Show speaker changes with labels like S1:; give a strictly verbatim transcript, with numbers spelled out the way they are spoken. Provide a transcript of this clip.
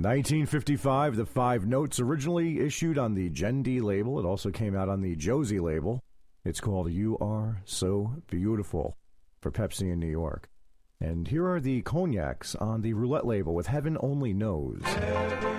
S1: nineteen fifty-five, the Five Notes, originally issued on the Gendi label. It also came out on the Josie label. It's called You Are So Beautiful for Pepsi in New York. And here are the Cognacs on the Roulette label with Heaven Only Knows.